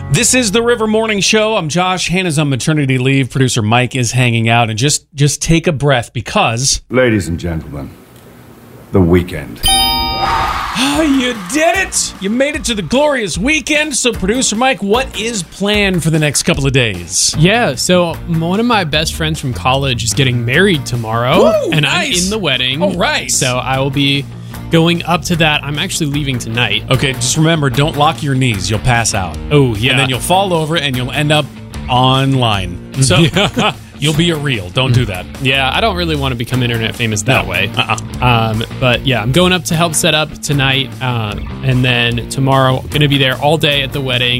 This is the River Morning Show. I'm Josh. Hannah's on maternity leave. Producer Mike is hanging out. And just take a breath because... Ladies and gentlemen, the weekend. You did it! You made it to the glorious weekend. So, Producer Mike, what is planned for the next couple of days? Yeah, so one of my best friends from college is getting married tomorrow. Woo, and nice. I'm in the wedding. Oh, right. So I will be going up to that. I'm actually leaving tonight. Okay, just remember, don't lock your knees. You'll pass out. Oh, yeah. And then you'll fall over and you'll end up online. So you'll be a reel. Don't do that. Yeah, I don't really want to become internet famous that No. way. But yeah, I'm going up to help set up tonight. And then tomorrow, going to be there all day at the wedding.